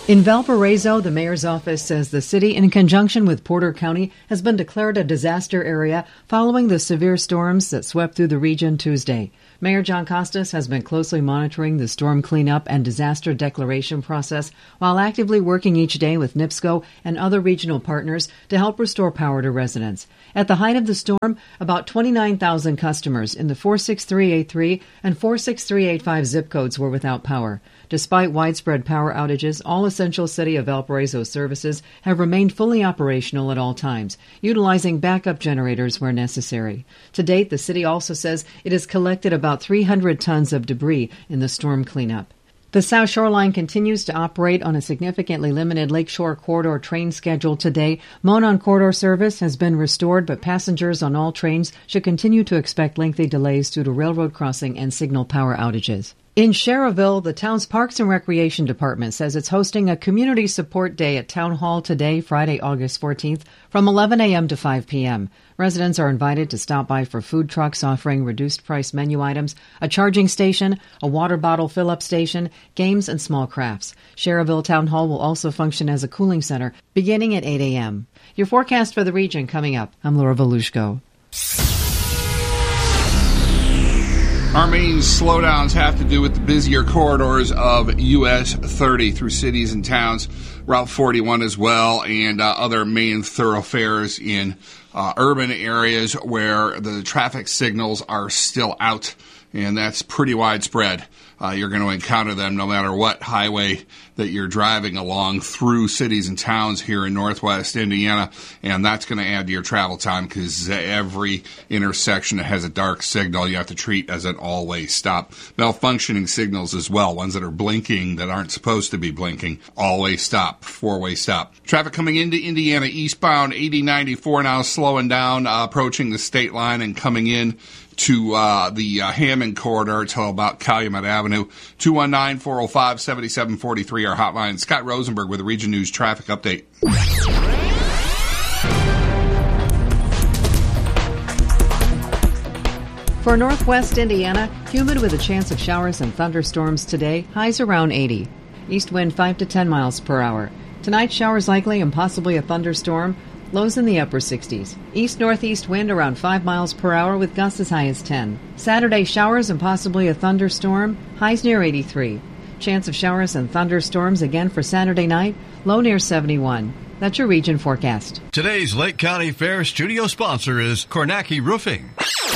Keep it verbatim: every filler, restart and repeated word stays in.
In Valparaiso, the mayor's office says the city, in conjunction with Porter County, has been declared a disaster area following the severe storms that swept through the region Tuesday. Mayor John Costas has been closely monitoring the storm cleanup and disaster declaration process while actively working each day with NIPSCO and other regional partners to help restore power to residents. At the height of the storm, about twenty-nine thousand customers in the four six three eight three and four six three eight five zip codes were without power. Despite widespread power outages, all essential City of Valparaiso services have remained fully operational at all times, utilizing backup generators where necessary. To date, the city also says it has collected about three hundred tons of debris in the storm cleanup. The South Shoreline continues to operate on a significantly limited Lakeshore Corridor train schedule today. Monon Corridor service has been restored, but passengers on all trains should continue to expect lengthy delays due to railroad crossing and signal power outages. In Sherrville, the town's Parks and Recreation Department says it's hosting a community support day at Town Hall today, Friday, August fourteenth, from eleven a.m. to five p.m. Residents are invited to stop by for food trucks offering reduced-price menu items, a charging station, a water bottle fill-up station, games, and small crafts. Sherrville Town Hall will also function as a cooling center beginning at eight a.m. Your forecast for the region coming up. I'm Laura Volushko. Our main slowdowns have to do with the busier corridors of U S thirty through cities and towns, Route forty-one as well, and uh, other main thoroughfares in uh, urban areas where the traffic signals are still out, and that's pretty widespread. Uh, you're going to encounter them no matter what highway that you're driving along through cities and towns here in northwest Indiana, and that's going to add to your travel time because every intersection that has a dark signal you have to treat as an all-way stop. Malfunctioning signals as well, ones that are blinking that aren't supposed to be blinking. All-way stop, four-way stop. Traffic coming into Indiana eastbound, eighty ninety-four now slowing down, uh, approaching the state line and coming in to uh, the uh, Hammond corridor until about Calumet Avenue. two one nine, four oh five, seven seven four three, our hotline. Scott Rosenberg with the Region News Traffic Update. For northwest Indiana, humid with a chance of showers and thunderstorms today, highs around eighty. East wind five to ten miles per hour. Tonight, showers likely and possibly a thunderstorm. Lows in the upper sixties. East-northeast wind around five miles per hour with gusts as high as ten. Saturday, showers and possibly a thunderstorm. Highs near eighty-three. Chance of showers and thunderstorms again for Saturday night. Low near seventy-one. That's your region forecast. Today's Lake County Fair studio sponsor is Kornacki Roofing.